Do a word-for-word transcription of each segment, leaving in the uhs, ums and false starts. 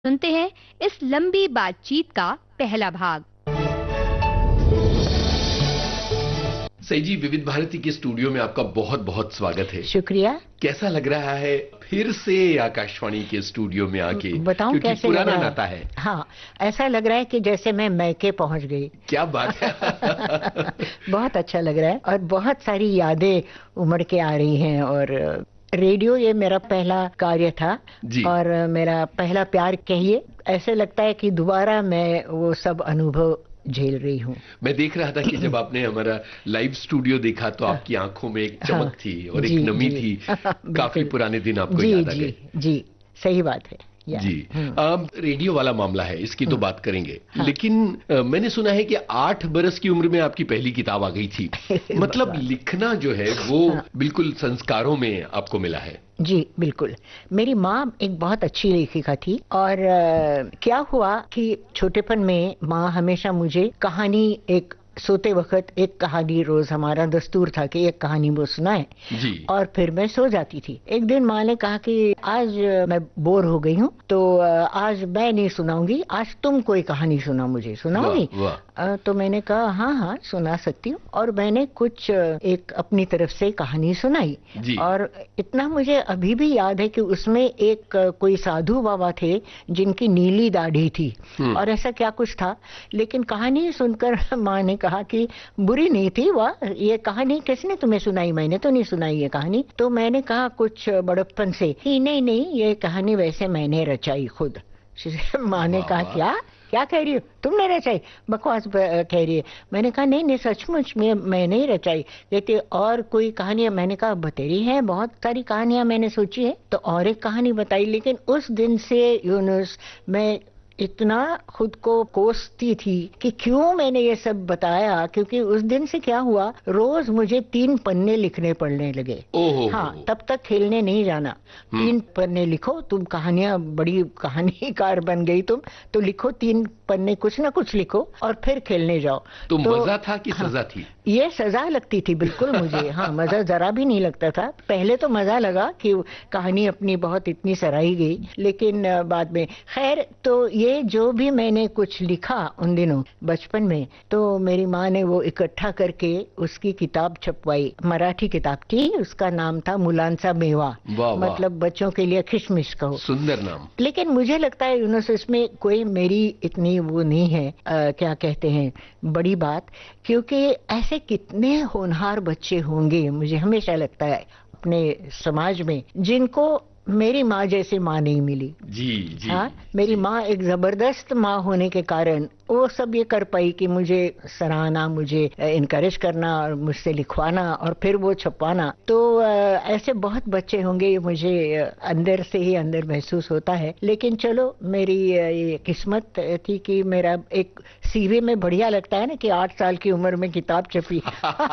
सुनते हैं इस लंबी बातचीत का पहला भाग। सही जी, विविध भारती के स्टूडियो में आपका बहुत बहुत स्वागत है। शुक्रिया। कैसा लग रहा है फिर से आकाशवाणी के स्टूडियो में आके? बताऊं कैसे लग रहा है? नाता है। हाँ, ऐसा लग रहा है कि जैसे मैं मैके पहुंच गई। क्या बात है। बहुत अच्छा लग रहा है और बहुत सारी यादें उमड़ के आ रही हैं। और रेडियो ये मेरा पहला कार्य था जी। और मेरा पहला प्यार कहिए। ऐसे लगता है कि दोबारा मैं वो सब अनुभव झेल रही हूँ। मैं देख रहा था कि जब आपने हमारा लाइव स्टूडियो देखा तो आपकी आंखों में एक चमक हाँ, थी और जी, एक नमी जी, थी। बिल्कुल। काफी पुराने दिन आपको जी याद आ जी गए। जी, सही बात है। जी। अब रेडियो वाला मामला है, इसकी तो बात करेंगे। हाँ। लेकिन अ, मैंने सुना है कि आठ बरस की उम्र में आपकी पहली किताब आ गई थी। मतलब लिखना जो है वो हाँ। बिल्कुल संस्कारों में आपको मिला है। जी बिल्कुल। मेरी माँ एक बहुत अच्छी लेखिका थी और आ, क्या हुआ कि छोटेपन में माँ हमेशा मुझे कहानी, एक सोते वक्त एक कहानी, रोज हमारा दस्तूर था कि एक कहानी वो सुनाए जी। और फिर मैं सो जाती थी। एक दिन माँ ने कहा कि आज मैं बोर हो गई हूँ तो आज मैं नहीं सुनाऊंगी, आज तुम कोई कहानी सुनाओ, मुझे सुनाओगी? वाह, वाह। तो मैंने कहा हाँ हाँ सुना सकती हूँ और मैंने कुछ एक अपनी तरफ से कहानी सुनाई। जी। और इतना मुझे अभी भी याद है कि उसमें एक कोई साधु बाबा थे जिनकी नीली दाढ़ी थी और ऐसा क्या कुछ था। लेकिन कहानी सुनकर माँ ने कहा कि बुरी नहीं थी, वाह ये कहानी किसने तुम्हें सुनाई? मैंने तो नहीं सुनाई ये कहानी। तो मैंने कहा कुछ बड़प्पन से कि नहीं नहीं ये कहानी वैसे मैंने रचाई खुद। माँ ने कहा क्या क्या कह रही हो, तुमने रचाई? बकवास कह रही है। मैंने कहा नहीं नहीं सचमुच में मैंने ही रचाई। कहते और कोई कहानियां? मैंने कहा बतेरी है, बहुत सारी कहानियां मैंने सोची है। तो और एक कहानी बताई। लेकिन उस दिन से यूनुस मैं इतना खुद को कोसती थी कि क्यों मैंने ये सब बताया, क्योंकि उस दिन से क्या हुआ, रोज मुझे तीन पन्ने लिखने पड़ने लगे। ओहो। हाँ, तब तक खेलने नहीं जाना। तीन पन्ने लिखो, तुम कहानियां, बड़ी कहानीकार बन गई तुम, तो लिखो तीन पन्ने, कुछ ना कुछ लिखो और फिर खेलने जाओ। तो, तो मजा था कि हाँ, सजा थी? ये सजा लगती थी बिल्कुल मुझे। हाँ, मजा जरा भी नहीं लगता था। पहले तो मजा लगा कि कहानी अपनी बहुत इतनी सराही गई, लेकिन बाद में खैर। तो ये जो भी मैंने कुछ लिखा उन दिनों बचपन में, तो मेरी माँ ने वो इकट्ठा करके उसकी किताब छपवाई। मराठी किताब थी, उसका नाम था मुलांचा मेवा। वाह, मतलब बच्चों के लिए खिशमिश कहो। सुंदर नाम। लेकिन मुझे लगता है यूनुस इसमें कोई मेरी इतनी वो नहीं है, आ, क्या कहते हैं, बड़ी बात। क्योंकि ऐसे कितने होनहार बच्चे होंगे, मुझे हमेशा लगता है अपने समाज में, जिनको मेरी माँ जैसी माँ नहीं मिली। जी जी। हाँ, मेरी माँ एक जबरदस्त माँ होने के कारण वो सब ये कर पाई कि मुझे सराहना, मुझे इनकरेज करना और मुझसे लिखवाना और फिर वो छपवाना। तो ऐसे बहुत बच्चे होंगे, ये मुझे अंदर से ही अंदर महसूस होता है। लेकिन चलो, मेरी ये किस्मत थी कि मेरा एक सीवी में बढ़िया लगता है ना कि आठ साल की उम्र में किताब छपी।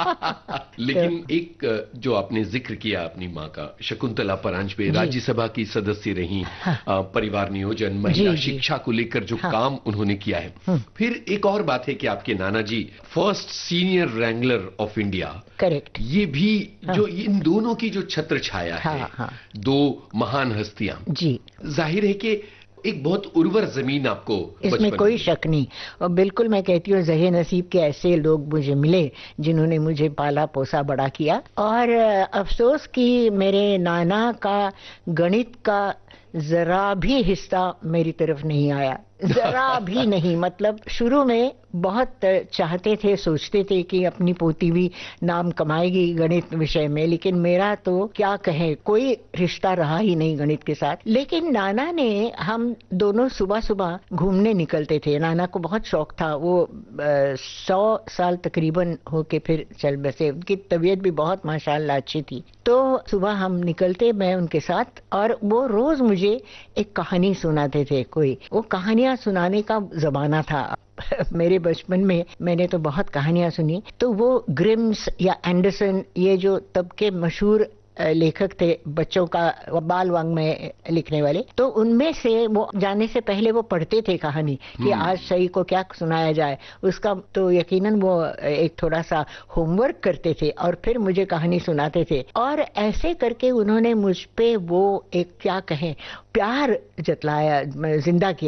लेकिन एक जो आपने जिक्र किया अपनी माँ का, शकुंतला परांजपे राज्यसभा की सदस्य रही, हाँ। परिवार नियोजन, महिला शिक्षा को लेकर जो हाँ। काम उन्होंने किया है। फिर एक और बात है कि आपके नाना जी first senior Wrangler of India. Correct. ये भी हाँ। जो इन दोनों की जो छत्र छाया हाँ, है हाँ। दो महान हस्तियां। जी। जाहिर है कि एक बहुत उर्वर जमीन आपको, इसमें कोई शक नहीं। और बिल्कुल मैं कहती हूँ ज़हे नसीब के ऐसे लोग मुझे मिले जिन्होंने मुझे पाला पोसा बड़ा किया। और अफसोस कि मेरे नाना का गणित का जरा भी हिस्सा मेरी तरफ नहीं आया, जरा भी नहीं। मतलब शुरू में बहुत चाहते थे, सोचते थे कि अपनी पोती भी नाम कमाएगी गणित विषय में, लेकिन मेरा तो क्या कहें, कोई रिश्ता रहा ही नहीं गणित के साथ। लेकिन नाना ने, हम दोनों सुबह सुबह घूमने निकलते थे। नाना को बहुत शौक था, वो आ, सौ साल तकरीबन होके फिर चल बसे। उनकी तबीयत भी बहुत माशाल्लाह अच्छी थी। तो सुबह हम निकलते, मैं उनके साथ, और वो रोज मुझे एक कहानी सुनाते थे। कोई वो कहानियां सुनाने का जमाना था मेरे बचपन में। मैंने तो बहुत कहानियां सुनी। तो वो ग्रिम्स या एंडरसन, ये जो तब के मशहूर लेखक थे बच्चों का बाल वाङ्मय लिखने वाले, तो उनमें से वो जाने से पहले वो पढ़ते थे कहानी कि आज सही को क्या सुनाया जाए, उसका तो यकीनन वो एक थोड़ा सा होमवर्क करते थे और फिर मुझे कहानी सुनाते थे। और ऐसे करके उन्होंने मुझ पे वो एक क्या कहें प्यार जतलाया, जिंदा किया